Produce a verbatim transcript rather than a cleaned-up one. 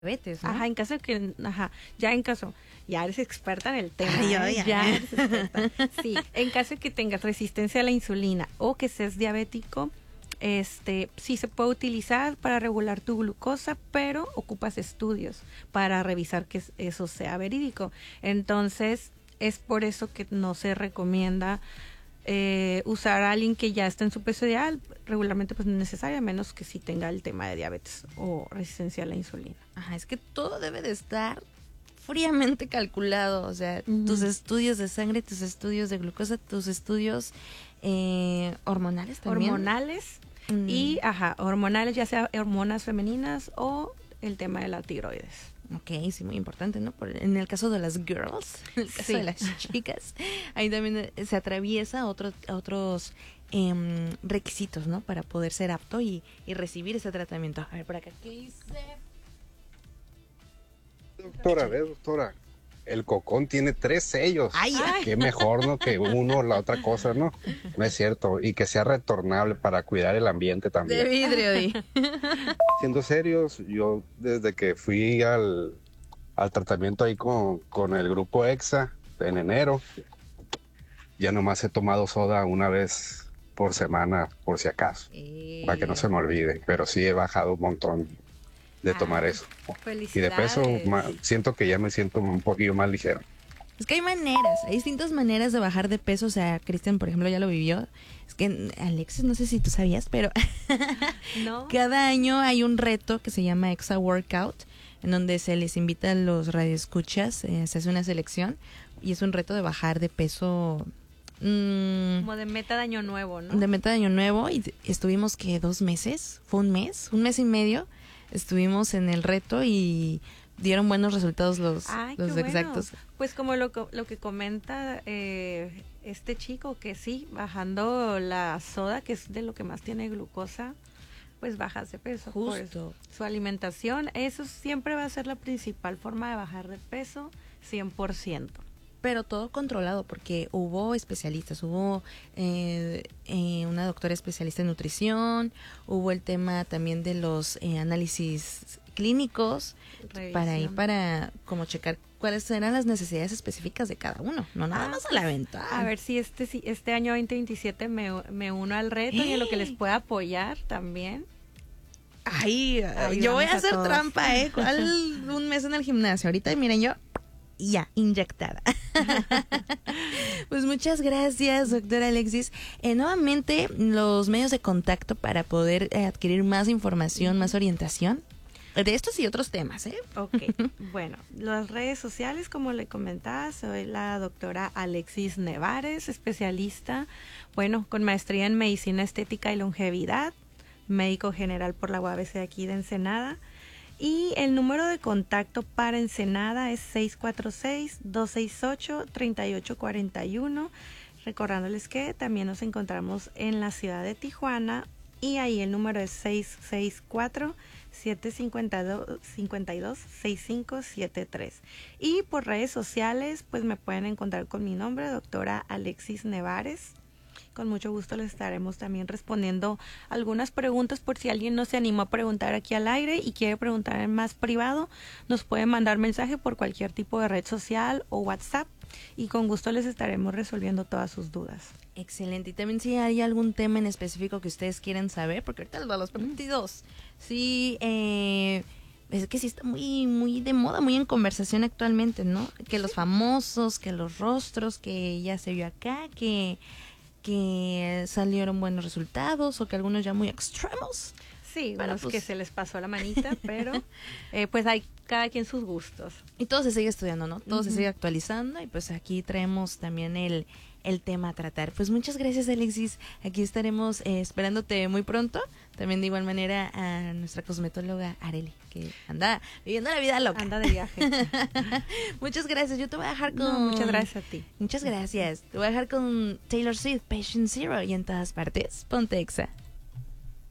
diabetes, ¿no? Ajá, en caso de que, ajá, ya en caso, ya eres experta en el tema. Ay, yo ¿eh? ya. Ya eres experta. Sí, en caso de que tengas resistencia a la insulina o que seas diabético, este, sí se puede utilizar para regular tu glucosa, pero ocupas estudios para revisar que eso sea verídico. Entonces, es por eso que no se recomienda eh, usar a alguien que ya está en su peso ideal. Regularmente pues no es necesario, a menos que sí tenga el tema de diabetes o resistencia a la insulina. Ajá, es que todo debe de estar fríamente calculado, o sea, Uh-huh. tus estudios de sangre, tus estudios de glucosa, tus estudios eh, hormonales también. Hormonales Mm. y, ajá, hormonales, ya sea hormonas femeninas o el tema de la tiroides. Ok, sí, muy importante, ¿no? Por, en el caso de las girls, en el caso Sí. de las chicas, ahí también se atraviesa otro, otros eh, requisitos, ¿no? Para poder ser apto y, y recibir ese tratamiento. A ver, por acá, ¿qué dice? Doctora, ve, doctora, el cocón tiene tres sellos. Ay, ay. Qué mejor, ¿no? Que uno o la otra cosa, ¿no? No es cierto. Y que sea retornable para cuidar el ambiente De también. vidrio, di. Siendo serios, yo desde que fui al, al tratamiento ahí con, con el grupo EXA en enero, ya nomás he tomado soda una vez por semana, por si acaso, Eh, para que no se me olvide. Pero sí he bajado un montón de tomar Ah, eso. Y de Felicidades. peso, ma- siento que ya me siento un poquillo más ligero. Es que hay maneras, hay distintas maneras de bajar de peso. O sea, Cristian, por ejemplo, ya lo vivió. Es que, Alexis, no sé si tú sabías, pero ¿No? cada año hay un reto que se llama Exa Workout, en donde se les invita a los radioescuchas, eh, se hace una selección y es un reto de bajar de peso. mmm, Como de meta de año nuevo, ¿no? de meta de año nuevo, y estuvimos que dos meses, fue un mes, un mes y medio, estuvimos en el reto y dieron buenos resultados los, Ay, los qué bueno. exactos. Pues como lo, co- lo que comenta eh, este chico, que sí, bajando la soda, que es de lo que más tiene glucosa, pues bajas de peso. por Justo. su alimentación, eso siempre va a ser la principal forma de bajar de peso, cien por ciento. Pero todo controlado, porque hubo especialistas, hubo eh, eh, una doctora especialista en nutrición, hubo el tema también de los eh, análisis clínicos, para ir para como checar cuáles eran las necesidades específicas de cada uno, no nada Ah, más a la venta. A ver si este si este año veinte veintisiete me, me uno al reto y en lo que les pueda apoyar también. Ay, Ahí yo voy vamos a a hacer todos. trampa, ¿eh? ¿Cuál un mes en el gimnasio? Ahorita, miren, yo ya, inyectada. Pues muchas gracias, doctora Alexis. Eh, nuevamente, los medios de contacto para poder eh, adquirir más información, más orientación de estos y otros temas, ¿eh? Ok, bueno, las redes sociales, como le comentaba, soy la doctora Alexis Nevares, especialista, bueno, con maestría en medicina estética y longevidad, médico general por la U A B C de aquí de Ensenada. Y el número de contacto para Ensenada es seis cuatro seis, dos seis ocho, tres ocho cuatro uno. Recordándoles que también nos encontramos en la ciudad de Tijuana y ahí el número es seis seis cuatro, siete cinco dos, seis cinco siete tres. Y por redes sociales pues me pueden encontrar con mi nombre, doctora Alexis Nevares. Con mucho gusto les estaremos también respondiendo algunas preguntas por si alguien no se animó a preguntar aquí al aire y quiere preguntar en más privado, nos pueden mandar mensaje por cualquier tipo de red social o WhatsApp y con gusto les estaremos resolviendo todas sus dudas. Excelente. Y también si hay algún tema en específico que ustedes quieren saber, porque ahorita los los veintidós, sí, eh, es que sí está muy, muy de moda, muy en conversación actualmente, ¿no? Que los famosos, que los rostros, que ya se vio acá, que... que salieron buenos resultados o que algunos ya muy extremos. Sí, Pero, unos pues, que se les pasó la manita, pero eh, pues hay cada quien sus gustos. Y todo se sigue estudiando, ¿no? Todo Ujú. se sigue actualizando y pues aquí traemos también el, el tema a tratar. Pues muchas gracias, Alexis. Aquí estaremos eh, esperándote muy pronto. También de igual manera a nuestra cosmetóloga Areli, que anda viviendo la vida loca. Anda de viaje. Muchas gracias. Yo te voy a dejar con... No, muchas gracias a ti. Muchas gracias. Te voy a dejar con Taylor Swift, Patient Zero, y en todas partes, ponte Exa.